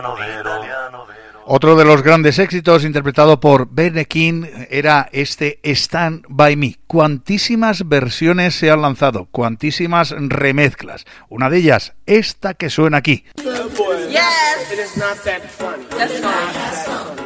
Otro de los grandes éxitos interpretado por Berne King era este Stand By Me. Cuantísimas versiones se han lanzado, cuantísimas remezclas. Una de ellas, esta que suena aquí. Yes. It is not that funny. That's fine.